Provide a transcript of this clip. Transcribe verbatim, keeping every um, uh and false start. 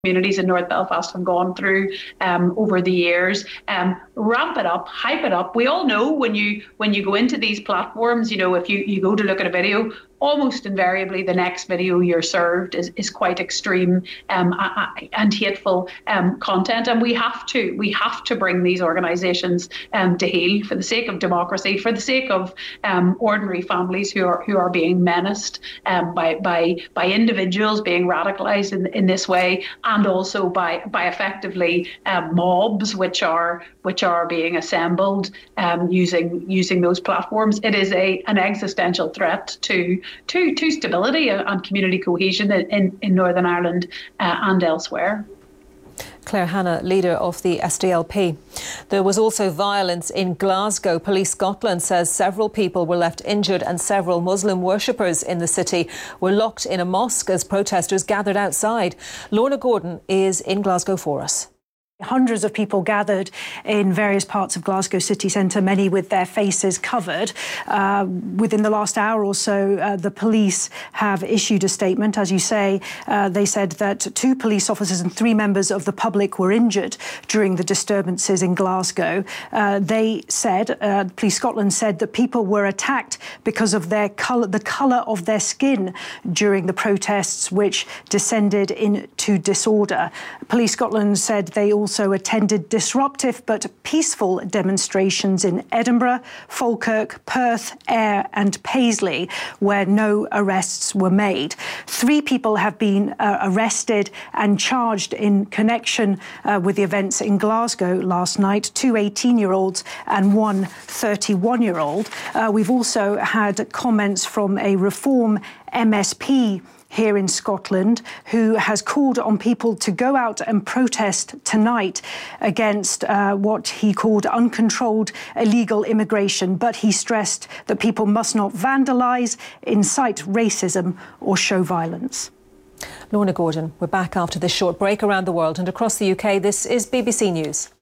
communities in North Belfast have gone through um, over the years. Um, ramp it up, hype it up. We all know when you when you go into these platforms, you know, if you, you go to look at a video, almost invariably the next video you're served is, is quite extreme um, and hateful um, content. And we have to we have to bring these organisations um, to heel for the sake of democracy, for the sake of um, ordinary families who are who are being menaced um, by by by individuals being radicalised in in this way, and also by by effectively um, mobs which are which are being assembled um, using using those platforms. It is a an existential threat to to to stability and community cohesion in in Northern Ireland uh, and elsewhere. Claire Hanna, leader of the S D L P. There was also violence in Glasgow. Police Scotland says several people were left injured and several Muslim worshippers in the city were locked in a mosque as protesters gathered outside. Lorna Gordon is in Glasgow for us. Hundreds of people gathered in various parts of Glasgow city centre, many with their faces covered. Uh, within the last hour or so, uh, the police have issued a statement. As you say, uh, they said that two police officers and three members of the public were injured during the disturbances in Glasgow. Uh, they said, uh, Police Scotland said that people were attacked because of their colour, the colour of their skin during the protests, which descended into disorder. Police Scotland said they also also attended disruptive but peaceful demonstrations in Edinburgh, Falkirk, Perth, Ayr and Paisley, where no arrests were made. Three people have been uh, arrested and charged in connection uh, with the events in Glasgow last night, two eighteen-year-olds and one thirty-one-year-old. Uh, we've also had comments from a Reform M S P here in Scotland, who has called on people to go out and protest tonight against uh, what he called uncontrolled illegal immigration. But he stressed that people must not vandalise, incite racism or show violence. Lorna Gordon, we're back after this short break. Around the world and across the U K, this is B B C News.